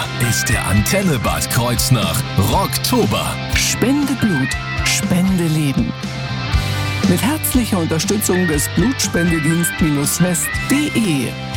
ist der Antenne Bad Kreuznach Rocktober. Spende Blut, Spende Leben. Mit herzlicher Unterstützung des Blutspendedienst-west.de